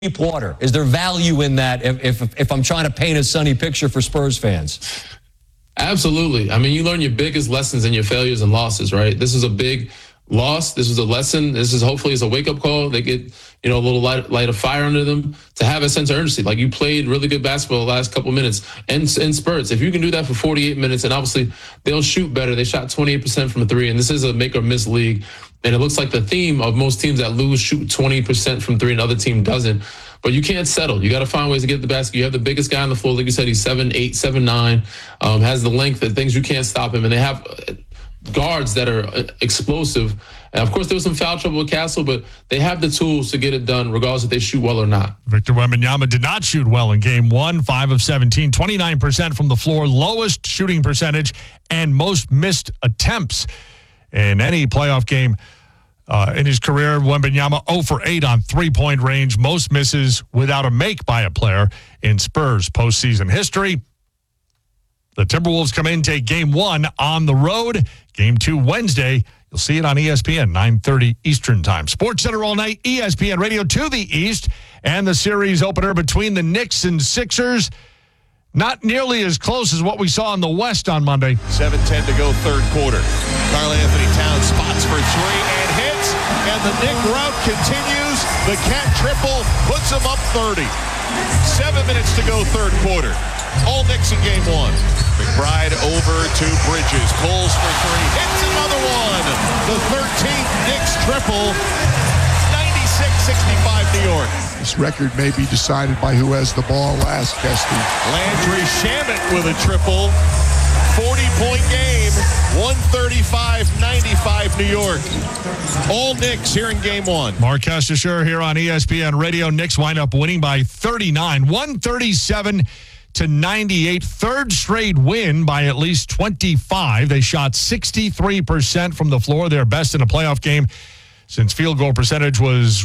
deep water? Is there value in that if I'm trying to paint a sunny picture for Spurs fans? Absolutely. I mean, you learn your biggest lessons in your failures and losses, right? This is a big loss. This was a lesson. This is hopefully it's a wake-up call. They get, a little light of fire under them to have a sense of urgency. Like, you played really good basketball the last couple minutes and in spurts. If you can do that for 48 minutes, and obviously they'll shoot better. They shot 28% from three, and this is a make or miss league. And it looks like the theme of most teams that lose shoot 20% from three, and the other team doesn't. But you can't settle. You got to find ways to get the basket. You have the biggest guy on the floor. Like you said, he's 7'8", 7'9", has the length and things you can't stop him. And they have guards that are explosive. And, of course, there was some foul trouble with Castle, but they have the tools to get it done regardless if they shoot well or not. Victor Wembanyama did not shoot well in Game 1, 5 of 17, 29% from the floor, lowest shooting percentage, and most missed attempts in any playoff game. In his career, Wembanyama 0 for 8 on three-point range, most misses without a make by a player in Spurs postseason history. The Timberwolves come in, take Game 1 on the road. Game 2 Wednesday. You'll see it on ESPN, 9:30 Eastern Time. Sports Center all night, ESPN Radio to the East, and the series opener between the Knicks and Sixers. Not nearly as close as what we saw in the West on Monday. 7:10 to go, third quarter. Karl-Anthony Towns spots for three and hits, and the Knick rout continues. The cat triple puts him up 30. 7 minutes to go, third quarter. All Knicks in Game 1. McBride over to Bridges, pulls for three, hits another one. The 13th Knicks triple, 96-65 New York. This record may be decided by who has the ball last, Kesty. Landry Shamet with a triple. 40-point game, 135-95 New York. All Knicks here in Game 1. Mark Kestecher here on ESPN Radio. Knicks wind up winning by 39, 137-98. Third straight win by at least 25. They shot 63% from the floor, their best in a playoff game since field goal percentage was